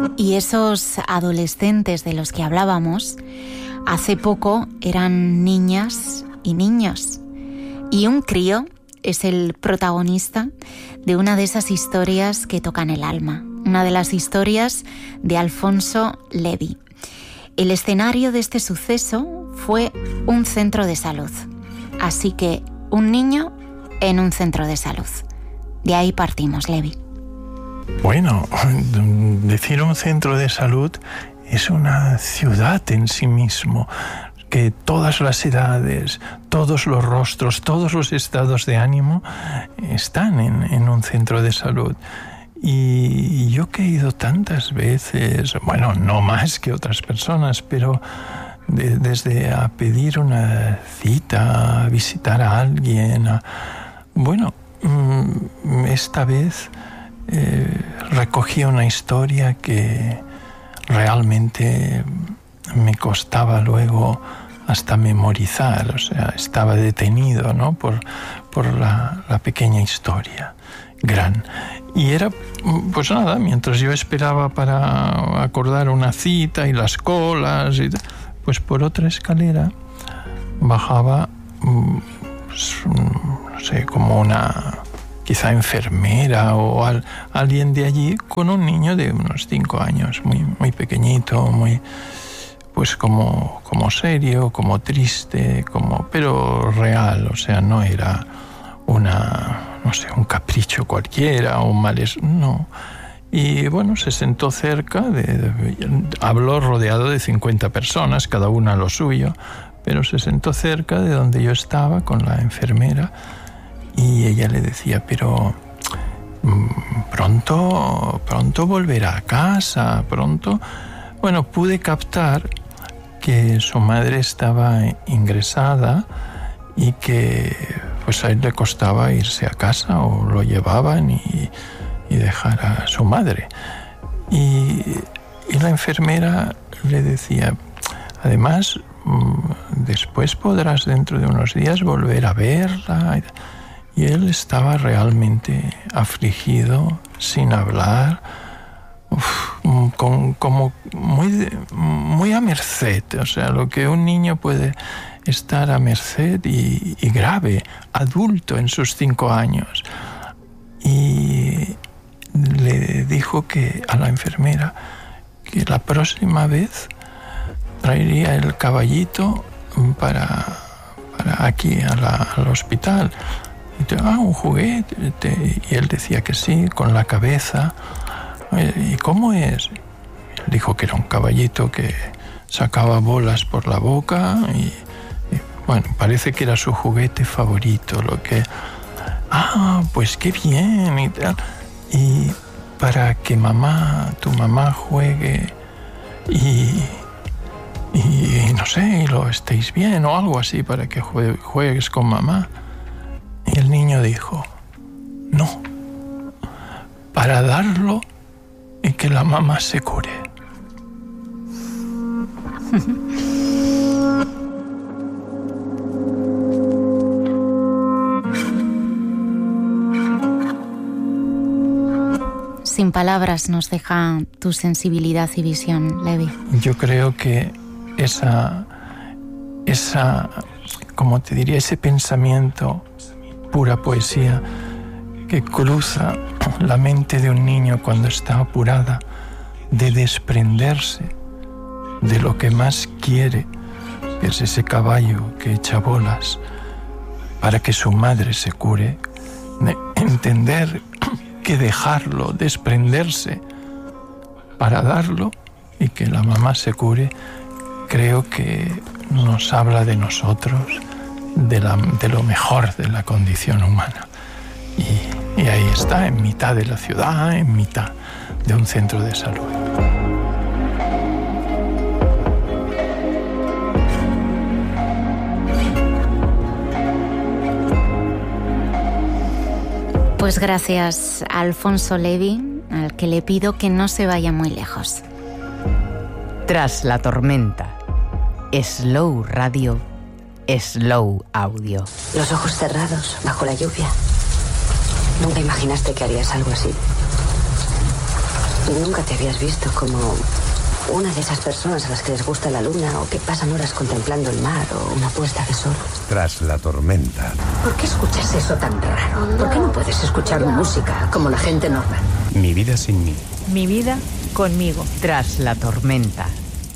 Y esos adolescentes de los que hablábamos, hace poco eran niñas y niños. Y un crío es el protagonista de una de esas historias que tocan el alma. Una de las historias de Alfonso Levi. El escenario de este suceso fue un centro de salud. Así que un niño en un centro de salud. De ahí partimos, Levi. Bueno, decir un centro de salud es una ciudad en sí mismo, que todas las edades, todos los rostros, todos los estados de ánimo están en un centro de salud. Y yo que he ido tantas veces, bueno, no más que otras personas, pero desde a pedir una cita, a visitar a alguien, esta vez recogí una historia que realmente me costaba luego hasta memorizar, o sea, estaba detenido, ¿no? por la pequeña historia gran. Y era, pues nada, mientras yo esperaba para acordar una cita y las colas, pues por otra escalera bajaba, pues, no sé, como una quizá enfermera o alguien de allí con un niño de unos 5 años, muy pequeñito, muy, pues como serio, como triste, pero real, o sea, no era un capricho cualquiera o un malestar, no. Y bueno, se sentó cerca, habló rodeado de 50 personas, cada una a lo suyo, pero se sentó cerca de donde yo estaba con la enfermera. Y ella le decía, pero pronto volverá a casa, pronto. Bueno, pude captar que su madre estaba ingresada y que pues a él le costaba irse a casa o lo llevaban y dejar a su madre. Y la enfermera le decía, además, después podrás dentro de unos días volver a verla. Y él estaba realmente afligido, sin hablar, como muy a merced. O sea, lo que un niño puede estar a merced y grave, adulto en sus 5 años. Y le dijo a la enfermera que la próxima vez traería el caballito para aquí al hospital. Un juguete. Y él decía que sí, con la cabeza. ¿Y cómo es? Él dijo que era un caballito que sacaba bolas por la boca y bueno, parece que era su juguete favorito, pues qué bien y tal. Y para que tu mamá juegue y no sé, y lo estéis bien o algo así, para que juegues con mamá. Y el niño dijo, no, para darlo y que la mamá se cure. Sin palabras nos deja tu sensibilidad y visión, Levi. Yo creo que esa, como te diría, ese pensamiento, pura poesía, que cruza la mente de un niño cuando está apurada, de desprenderse de lo que más quiere, que es ese caballo que echa bolas, para que su madre se cure, de entender que dejarlo, desprenderse para darlo y que la mamá se cure, creo que nos habla de nosotros, de lo mejor de la condición humana. Y ahí está, en mitad de la ciudad, en mitad de un centro de salud. Pues gracias a Alfonso Levi, al que le pido que no se vaya muy lejos. Tras la tormenta, Slow Radio, Slow Audio. Los ojos cerrados, bajo la lluvia. Nunca imaginaste que harías algo así. Nunca te habías visto como una de esas personas a las que les gusta la luna o que pasan horas contemplando el mar o una puesta de sol. Tras la tormenta. ¿Por qué escuchas eso tan raro? ¿Por qué no puedes escuchar música como la gente normal? Mi vida sin mí. Mi vida conmigo. Tras la tormenta.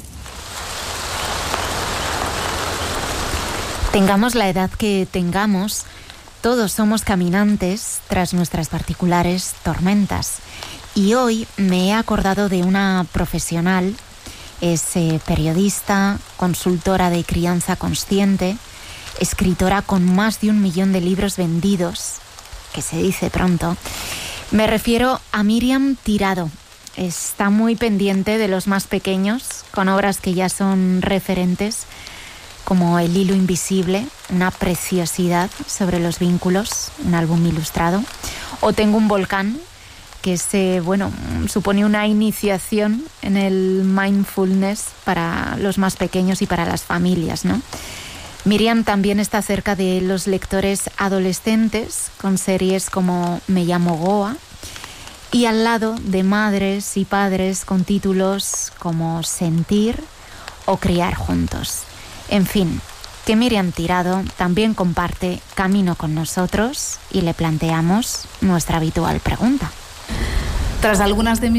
Tengamos la edad que tengamos, todos somos caminantes tras nuestras particulares tormentas. Y hoy me he acordado de una profesional, es periodista, consultora de crianza consciente, escritora con más de 1 millón de libros vendidos, que se dice pronto. Me refiero a Míriam Tirado. Está muy pendiente de los más pequeños, con obras que ya son referentes, como El hilo invisible, una preciosidad sobre los vínculos, un álbum ilustrado, o Tengo un volcán, que supone una iniciación en el mindfulness para los más pequeños y para las familias, ¿no? Míriam también está cerca de los lectores adolescentes, con series como Me llamo Goa, y al lado de madres y padres con títulos como Sentir o Criar juntos. En fin, que Míriam Tirado también comparte camino con nosotros y le planteamos nuestra habitual pregunta. Tras algunas de mis